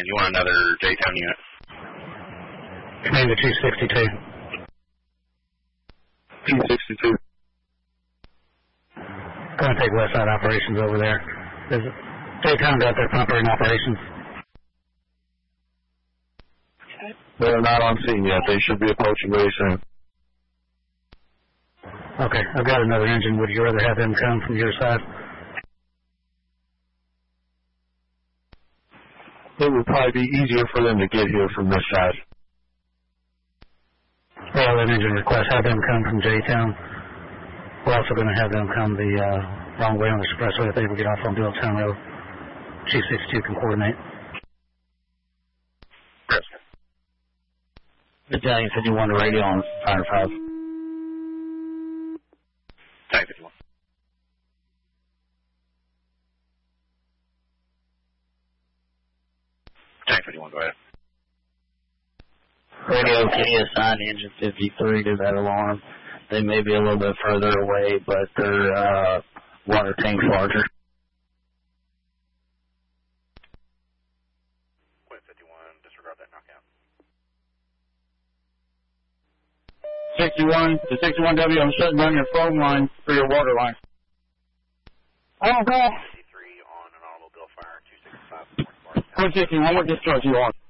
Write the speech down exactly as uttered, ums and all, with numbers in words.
You want another J-Town unit? Command to two sixty-two. two sixty-two. Going to take West Side operations over there. Is it J-Town got their pumper in operations? They're not on scene yet. They should be approaching very soon. Okay, I've got another engine. Would you rather have them come from your side? It would probably be easier for them to get here from this side. Well, that engine request, have them come from J-Town. We're also going to have them come the uh, wrong way on the expressway if they ever get off on Billtown Road. two sixty-two can coordinate. Battalion fifty-one to radio on Fire five. Battalion fifty-one. Battalion fifty-one, go ahead. Radio, can you assign engine fifty-three to that alarm? They may be a little bit further away, but their uh, water tank's larger. fifty-one, disregard that knockout. sixty-one to sixty-one W, I'm shutting down your phone line for your water line. Oh, God. fifty-three on an automobile fire, two sixty-five. one sixty-one, what discharge you on?